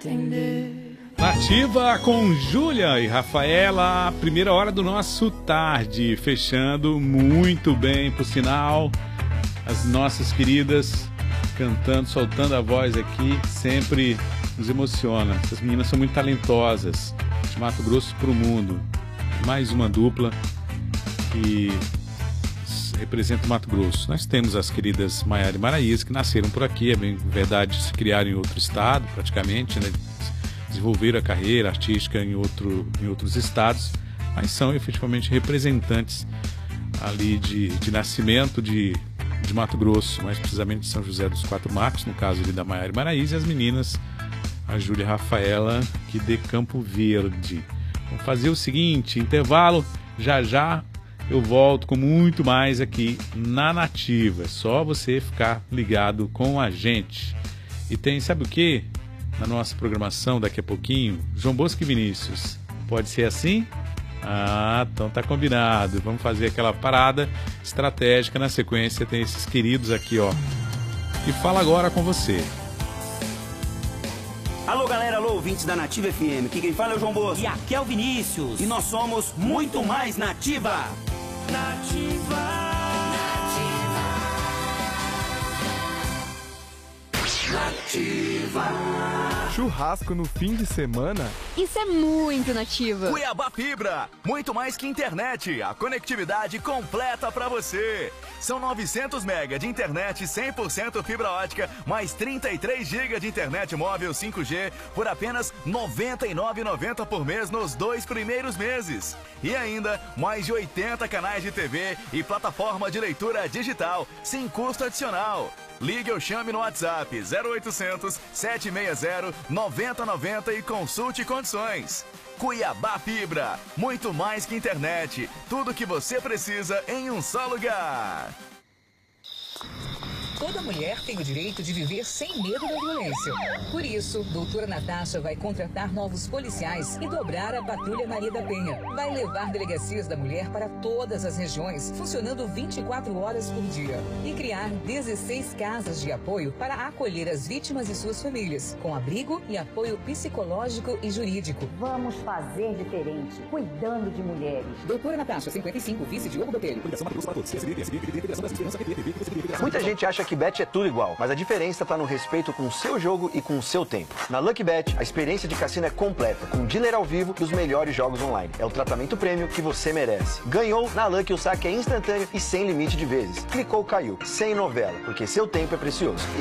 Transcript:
Nativa com Júlia e Rafaela, primeira hora do nosso tarde, fechando muito bem, por sinal, as nossas queridas cantando, soltando a voz aqui, sempre nos emociona. Essas meninas são muito talentosas, de Mato Grosso para o mundo. Mais uma dupla que representa o Mato Grosso. Nós temos as queridas Maiara e Maraísa, que nasceram por aqui, é bem verdade, se criaram em outro estado, praticamente, né? Desenvolveram a carreira artística em outros estados, mas são efetivamente representantes ali de nascimento de Mato Grosso, mais precisamente de São José dos Quatro Matos, no caso ali da Maiara e Maraísa, e as meninas, a Júlia e a Rafaela, que de Campo Verde. Vamos fazer o seguinte, intervalo, já eu volto com muito mais aqui na Nativa, é só você ficar ligado com a gente. E tem, sabe o quê? Na nossa programação daqui a pouquinho, João Bosco e Vinícius. Pode ser assim? Ah, então tá combinado. Vamos fazer aquela parada estratégica. Na sequência tem esses queridos aqui, ó, que fala agora com você. Alô, galera, alô, ouvintes da Nativa FM. Aqui quem fala é o João Bosco. E aqui é o Vinícius. E nós somos muito mais Nativa. Nativa. Churrasco no fim de semana? Isso é muito Nativa. Cuiabá Fibra, muito mais que internet, a conectividade completa pra você. São 900 mega de internet 100% fibra ótica, mais 33 GB de internet móvel 5G por apenas R$ 99,90 por mês nos 2 primeiros meses. E ainda, mais de 80 canais de TV e plataforma de leitura digital, sem custo adicional. Ligue ou chame no WhatsApp 0800 760 9090 e consulte condições. Cuiabá Fibra, muito mais que internet, tudo que você precisa em um só lugar. Toda mulher tem o direito de viver sem medo da violência. Por isso, doutora Natasha vai contratar novos policiais e dobrar a Patrulha Maria da Penha. Vai levar delegacias da mulher para todas as regiões, funcionando 24 horas por dia. E criar 16 casas de apoio para acolher as vítimas e suas famílias, com abrigo e apoio psicológico e jurídico. Vamos fazer diferente, cuidando de mulheres. Doutora Natasha, 55, vice Diogo Botelho. Muita gente acha que bet é tudo igual, mas a diferença está no respeito com o seu jogo e com o seu tempo. Na Lucky Bet, a experiência de cassino é completa, com dealer ao vivo e os melhores jogos online. É o tratamento prêmio que você merece. Ganhou? Na Lucky o saque é instantâneo e sem limite de vezes. Clicou, caiu. Sem novela, porque seu tempo é precioso.